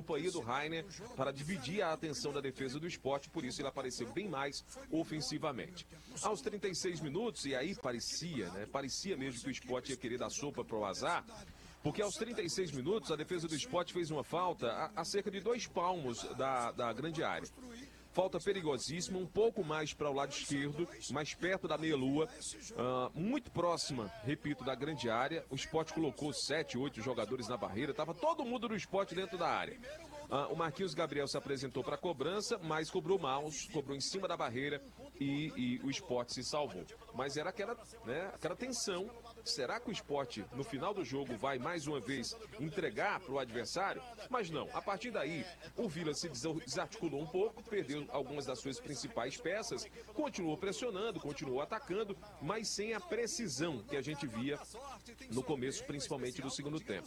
companhia do Rainer para dividir a atenção da defesa do Sport, por isso ele apareceu bem mais ofensivamente. Aos 36 minutos, e aí parecia mesmo que o Sport ia querer dar sopa para o azar, porque aos 36 minutos a defesa do Sport fez uma falta a cerca de 2 palmos da grande área. Falta perigosíssima, um pouco mais para o lado esquerdo, mais perto da meia-lua, muito próxima, repito, da grande área. O Sport colocou 7, 8 jogadores na barreira, estava todo mundo do Sport dentro da área. O Marquinhos Gabriel se apresentou para a cobrança, mas cobrou mal, cobrou em cima da barreira e o Sport se salvou. Mas era aquela tensão. Será que o Sport, no final do jogo, vai mais uma vez entregar para o adversário? Mas não. A partir daí, o Vila se desarticulou um pouco, perdeu algumas das suas principais peças, continuou pressionando, continuou atacando, mas sem a precisão que a gente via no começo, principalmente do segundo tempo.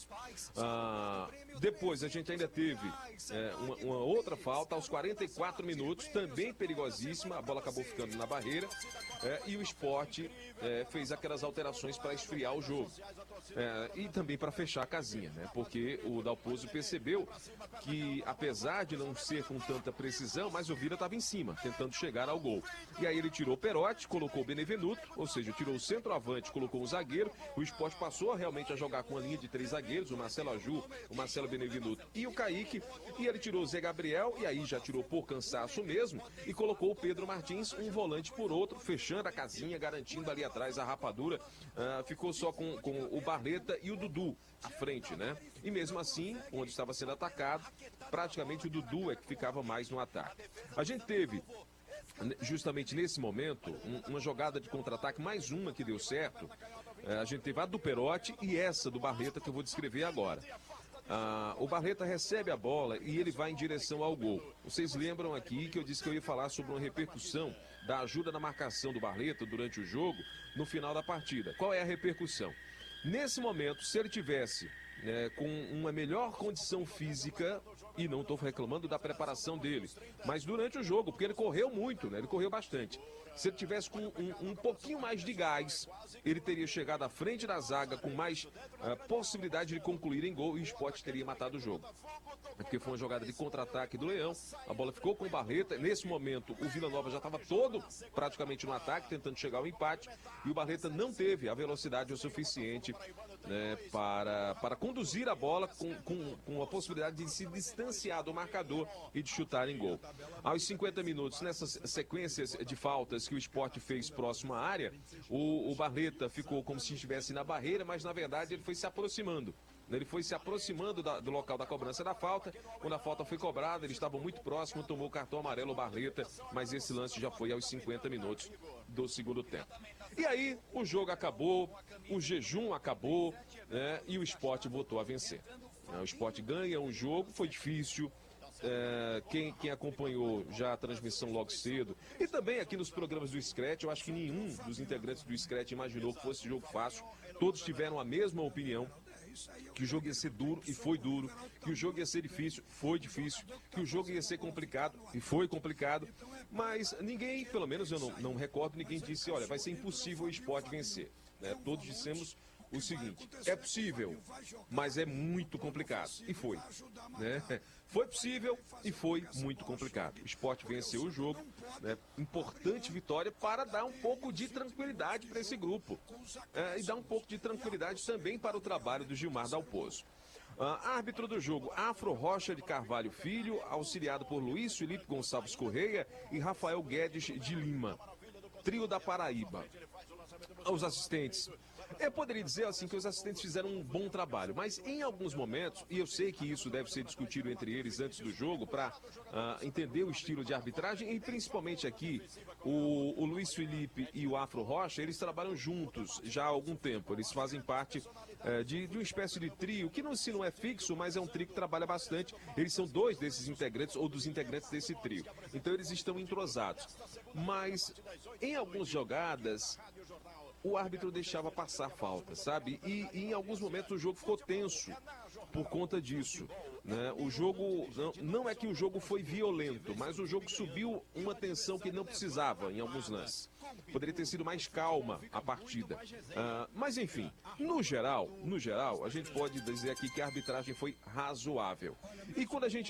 Depois, a gente ainda teve uma outra falta aos 44 minutos, também perigosíssima, a bola acabou ficando na barreira, e o Sport fez aquelas alterações para esfriar o jogo. E também para fechar a casinha, né? Porque o Dalpozo percebeu que, apesar de não ser com tanta precisão, mas o Vila estava em cima, tentando chegar ao gol. E aí ele tirou o Perotti, colocou o Benevenuto, ou seja, tirou o centroavante, colocou o zagueiro. O Sport passou realmente a jogar com a linha de 3 zagueiros, o Marcelo Aju, o Marcelo Benevenuto e o Kaique. E ele tirou o Zé Gabriel, e aí já tirou por cansaço mesmo, e colocou o Pedro Martins, um volante por outro, fechando a casinha, garantindo ali atrás a rapadura. Ficou só com o Barleta e o Dudu à frente, né? E mesmo assim, onde estava sendo atacado, praticamente o Dudu é que ficava mais no ataque. A gente teve, justamente nesse momento, uma jogada de contra-ataque, mais uma que deu certo. A gente teve a do Perotti e essa do Barleta que eu vou descrever agora. O Barleta recebe a bola e ele vai em direção ao gol. Vocês lembram aqui que eu disse que eu ia falar sobre uma repercussão da ajuda na marcação do Barleta durante o jogo, no final da partida. Qual é a repercussão? Nesse momento, se ele tivesse com uma melhor condição física, e não estou reclamando da preparação dele, mas durante o jogo, porque ele correu muito, né? Ele correu bastante. Se ele tivesse com um pouquinho mais de gás, ele teria chegado à frente da zaga com mais possibilidade de concluir em gol e o Sport teria matado o jogo. Porque foi uma jogada de contra-ataque do Leão, a bola ficou com o Barleta. Nesse momento, o Vila Nova já estava todo praticamente no ataque, tentando chegar ao empate, e o Barleta não teve a velocidade o suficiente, né, para conduzir a bola com a possibilidade de se distanciar do marcador e de chutar em gol. Aos 50 minutos, nessas sequências de faltas que o Sport fez próximo à área, o Barleta ficou como se estivesse na barreira, mas na verdade ele foi se aproximando. Ele foi se aproximando do local da cobrança da falta. Quando a falta foi cobrada, ele estava muito próximo, tomou o cartão amarelo o Barleta, mas esse lance já foi aos 50 minutos do segundo tempo. E aí o jogo acabou, o jejum acabou, né, e o Sport voltou a vencer. O Sport ganha um jogo, foi difícil. Quem acompanhou já a transmissão logo cedo e também aqui nos programas do Scratch, eu acho que nenhum dos integrantes do Scratch imaginou que fosse jogo fácil. Todos tiveram a mesma opinião, que o jogo ia ser duro e foi duro, que o jogo ia ser difícil, foi difícil, que o jogo ia ser complicado e foi complicado, mas ninguém, pelo menos eu não recordo, ninguém disse, olha, vai ser impossível o Sport vencer, né? Todos dissemos o seguinte, é possível, mas é muito complicado, e foi, né? Foi possível e foi muito complicado. O Sport venceu o jogo, né? Importante vitória para dar um pouco de tranquilidade para esse grupo, e dar um pouco de tranquilidade também para o trabalho do Gilmar Dalpozo. Árbitro do jogo, Afro Rocha de Carvalho Filho, auxiliado por Luiz Felipe Gonçalves Correia e Rafael Guedes de Lima. Trio da Paraíba. Os assistentes, eu poderia dizer assim que os assistentes fizeram um bom trabalho, mas em alguns momentos, e eu sei que isso deve ser discutido entre eles antes do jogo para entender o estilo de arbitragem, e principalmente aqui o Luiz Felipe e o Afro Rocha, eles trabalham juntos já há algum tempo, eles fazem parte de uma espécie de trio, que não é fixo, mas é um trio que trabalha bastante. Eles são dois desses integrantes, ou dos integrantes desse trio, então eles estão entrosados, mas em algumas jogadas o árbitro deixava passar falta, sabe? E em alguns momentos o jogo ficou tenso por conta disso, né? O jogo, não é que o jogo foi violento, mas o jogo subiu uma tensão que não precisava em alguns lances. Poderia ter sido mais calma a partida. Mas enfim, no geral, a gente pode dizer aqui que a arbitragem foi razoável. E quando a gente